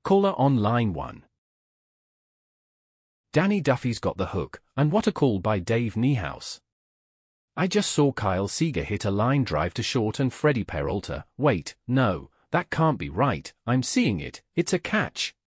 Caller on line 1. Danny Duffy's got the hook, and what a call by Dave Niehaus. I just saw Kyle Seager hit a line drive to short and Freddie Peralta. Wait, no, that can't be right. I'm seeing it. It's a catch.